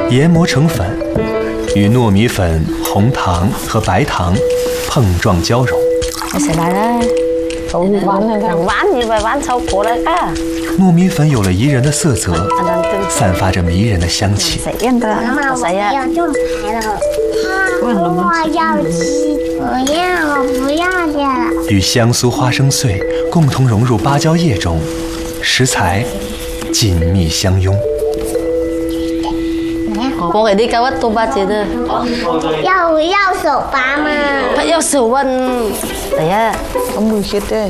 研磨成粉，与糯米粉、红糖和白糖碰撞交融。 sẽ lại đây. Ván như vậy ván sau cổ lại cả. 糯米粉有了宜人的色泽，散发着迷人的香气。 Sẽ yên tâm. Sẽ呀。 我要鸡，我不要了。 与香酥花生碎共同融入芭蕉叶中，食材紧密相拥。 Cô phải đi cao tô ba chị nữa. 要手拔吗？ 要手问。Đấy à. Ông mùi khít đây.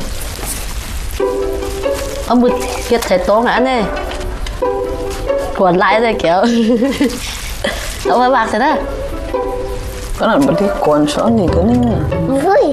Ông mùi khít thấy tốt ngã này. Quần lại rồi kéo. Ông phải bạc thế đó. Có lần bật đi quần xón gì cứ nữa. Vui.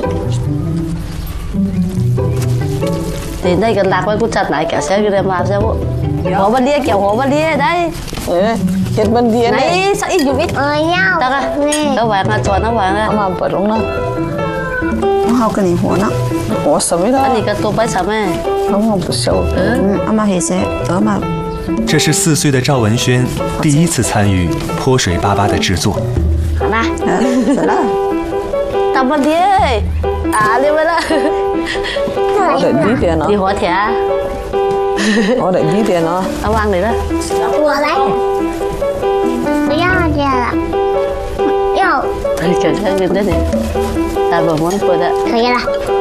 Thì đây cần lạc với cô chặt lại kéo xe cái này mà sao? Hổ bên đĩa kéo hổ bên đĩa đây. Đấy, khít bên đĩa này. Này sao ít dùng ít. Nhau. Tao à. Tao vàng à, tròn nó vàng à. Mà bật đúng không? Nó cái này hoa nó. Hoa sớm đó. Anh đi cái tô bái sắm ấy. Không不熟。 阿媽其實阿媽。 这是4岁的赵文轩第一次参与泼水粑粑的制作。 好啦。 得了。 Tao bên đĩa. À đi bên đó. Có để bí tiền nó. Đi hóa thẻ. Có để bí tiền nó. Tao ăn đấy đó. 我来。不要了。要。 你看看人家呢，大宝们过的。 可以了。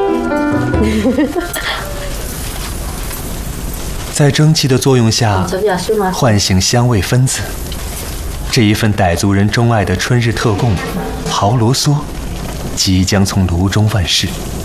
在蒸汽的作用下，唤醒香味分子。这一份傣族人钟爱的春日特供——蚝螺嗦，即将从炉中问世。